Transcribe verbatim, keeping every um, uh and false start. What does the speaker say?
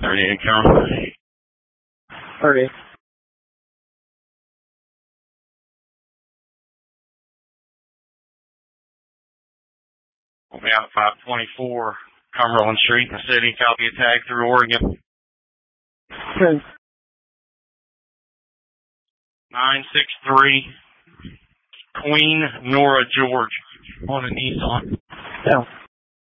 thirty-eight, Cumberland. thirty. We'll be out at five twenty-four Cumberland Street in the city. Copy a tag through Oregon. Okay. nine six three Queen Nora George on a Nissan. Yeah.